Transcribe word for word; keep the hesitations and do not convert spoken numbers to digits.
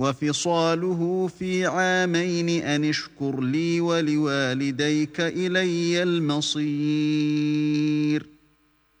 وَفِصَالُهُ فِي عَامَيْنِ أَنِ اشْكُرْ لِي وَلِوَالِدَيْكَ إِلَيَّ الْمَصِيرُ